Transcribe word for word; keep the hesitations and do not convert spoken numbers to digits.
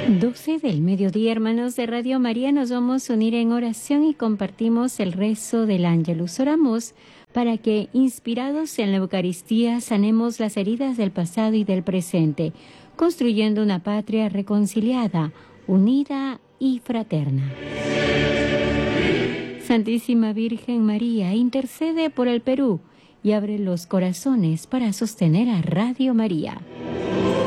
doce del mediodía, hermanos de Radio María, nos vamos a unir en oración y compartimos el rezo del Ángelus. Oramos para que, inspirados en la Eucaristía, sanemos las heridas del pasado y del presente, construyendo una patria reconciliada, unida y fraterna. Santísima Virgen María, intercede por el Perú y abre los corazones para sostener a Radio María.